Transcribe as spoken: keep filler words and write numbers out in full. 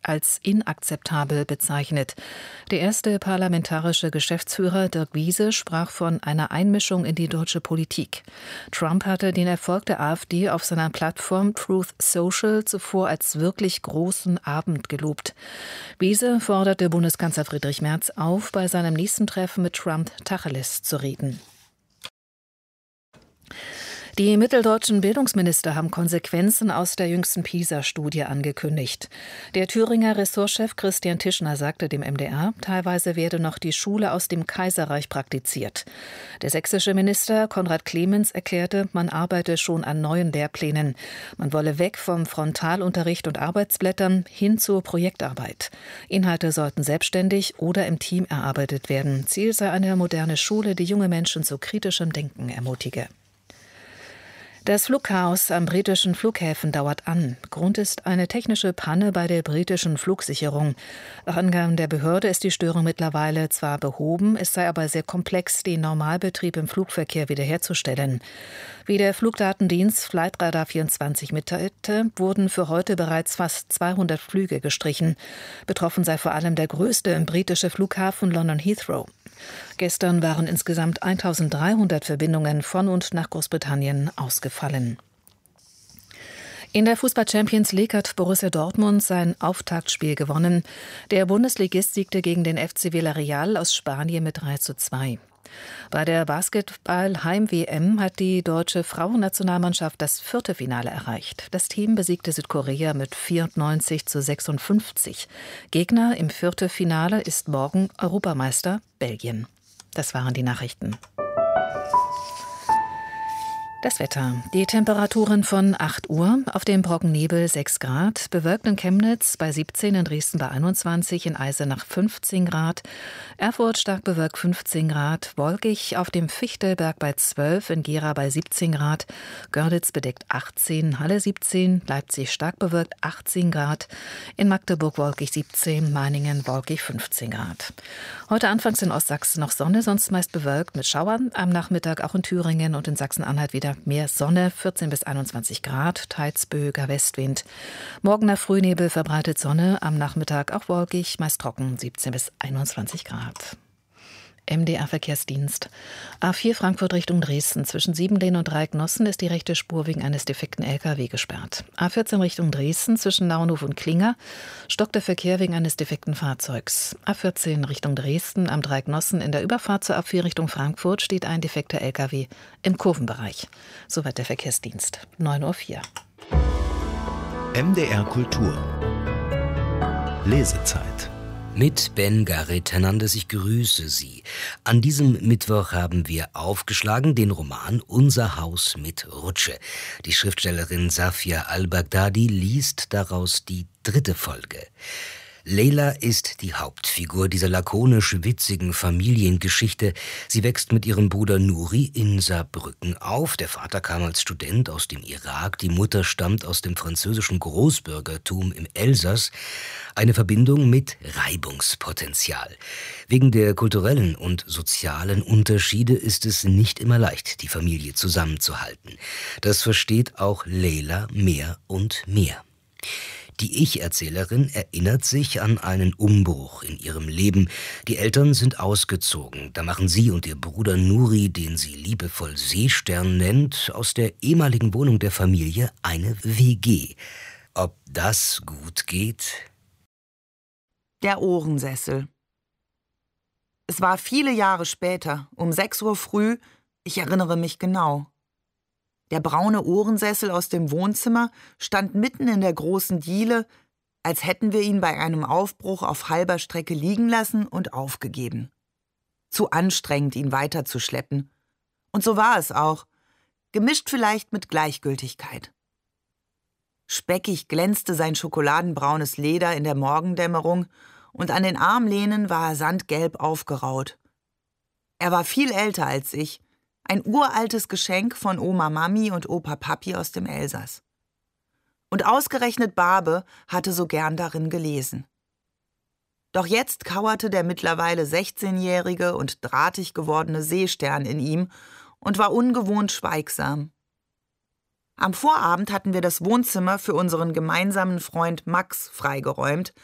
als inakzeptabel bezeichnet. Der erste parlamentarische Geschäftsführer Dirk Wiese sprach von einer Einmischung in die deutsche Politik. Trump hatte den Erfolg der AfD auf seiner Plattform Truth Social zuvor als wirklich großen Abend gelobt. Wiese forderte Bundeskanzler Friedrich Merz auf, bei seinem nächsten Treffen mit Trump Tacheles zu reden. Die mitteldeutschen Bildungsminister haben Konsequenzen aus der jüngsten PISA-Studie angekündigt. Der Thüringer Ressortchef Christian Tischner sagte dem M D R, teilweise werde noch die Schule aus dem Kaiserreich praktiziert. Der sächsische Minister Konrad Clemens erklärte, man arbeite schon an neuen Lehrplänen. Man wolle weg vom Frontalunterricht und Arbeitsblättern hin zur Projektarbeit. Inhalte sollten selbstständig oder im Team erarbeitet werden. Ziel sei eine moderne Schule, die junge Menschen zu kritischem Denken ermutige. Das Flugchaos am britischen Flughäfen dauert an. Grund ist eine technische Panne bei der britischen Flugsicherung. Nach Angaben der Behörde ist die Störung mittlerweile zwar behoben, es sei aber sehr komplex, den Normalbetrieb im Flugverkehr wiederherzustellen. Wie der Flugdatendienst Flightradar vierundzwanzig mitteilte, wurden für heute bereits fast zweihundert Flüge gestrichen. Betroffen sei vor allem der größte britische Flughafen London Heathrow. Gestern waren insgesamt eintausenddreihundert Verbindungen von und nach Großbritannien ausgefallen. In der Fußball-Champions League hat Borussia Dortmund sein Auftaktspiel gewonnen. Der Bundesligist siegte gegen den F C Villarreal aus Spanien mit drei zu zwei. Bei der Basketball-Heim-W M hat die deutsche Frauennationalmannschaft das Viertelfinale erreicht. Das Team besiegte Südkorea mit vierundneunzig zu sechsundfünfzig. Gegner im Viertelfinale ist morgen Europameister Belgien. Das waren die Nachrichten. Das Wetter. Die Temperaturen von acht Uhr, auf dem Brockennebel sechs Grad, bewölkt in Chemnitz bei siebzehn, in Dresden bei einundzwanzig, in Eisenach fünfzehn Grad, Erfurt stark bewölkt fünfzehn Grad, wolkig auf dem Fichtelberg bei zwölf, in Gera bei siebzehn Grad, Görlitz bedeckt achtzehn, Halle siebzehn, Leipzig stark bewölkt achtzehn Grad, in Magdeburg wolkig siebzehn, Meiningen wolkig fünfzehn Grad. Heute anfangs in Ostsachsen noch Sonne, sonst meist bewölkt mit Schauern, am Nachmittag auch in Thüringen und in Sachsen-Anhalt wieder mehr Sonne, vierzehn bis einundzwanzig Grad, teils böiger Westwind. Morgen nach Frühnebel verbreitet Sonne, am Nachmittag auch wolkig, meist trocken, siebzehn bis einundzwanzig Grad. M D R-Verkehrsdienst. A vier Frankfurt Richtung Dresden. Zwischen Siebenlehn und Dreiecknossen ist die rechte Spur wegen eines defekten L K W gesperrt. A vierzehn Richtung Dresden. Zwischen Naunhof und Klinger stockt der Verkehr wegen eines defekten Fahrzeugs. A vierzehn Richtung Dresden. Am Dreiecknossen in der Überfahrt zur A vier Richtung Frankfurt steht ein defekter L K W im Kurvenbereich. Soweit der Verkehrsdienst. neun Uhr vier. M D R Kultur. Lesezeit. Mit Ben Garrett Hernandez, ich grüße Sie. An diesem Mittwoch haben wir aufgeschlagen den Roman Unser Haus mit Rutsche. Die Schriftstellerin Safia al-Baghdadi liest daraus die dritte Folge. Leila ist die Hauptfigur dieser lakonisch witzigen Familiengeschichte. Sie wächst mit ihrem Bruder Nuri in Saarbrücken auf. Der Vater kam als Student aus dem Irak, die Mutter stammt aus dem französischen Großbürgertum im Elsass. Eine Verbindung mit Reibungspotenzial. Wegen der kulturellen und sozialen Unterschiede ist es nicht immer leicht, die Familie zusammenzuhalten. Das versteht auch Leila mehr und mehr. Die Ich-Erzählerin erinnert sich an einen Umbruch in ihrem Leben. Die Eltern sind ausgezogen. Da machen sie und ihr Bruder Nuri, den sie liebevoll Seestern nennt, aus der ehemaligen Wohnung der Familie eine W G. Ob das gut geht? Der Ohrensessel. Es war viele Jahre später, um sechs Uhr früh, ich erinnere mich genau. Der braune Ohrensessel aus dem Wohnzimmer stand mitten in der großen Diele, als hätten wir ihn bei einem Aufbruch auf halber Strecke liegen lassen und aufgegeben. Zu anstrengend, ihn weiterzuschleppen. Und so war es auch, gemischt vielleicht mit Gleichgültigkeit. Speckig glänzte sein schokoladenbraunes Leder in der Morgendämmerung und an den Armlehnen war er sandgelb aufgeraut. Er war viel älter als ich, ein uraltes Geschenk von Oma Mami und Opa Papi aus dem Elsass. Und ausgerechnet Barbe hatte so gern darin gelesen. Doch jetzt kauerte der mittlerweile sechzehnjährige und drahtig gewordene Seestern in ihm und war ungewohnt schweigsam. Am Vorabend hatten wir das Wohnzimmer für unseren gemeinsamen Freund Max freigeräumt,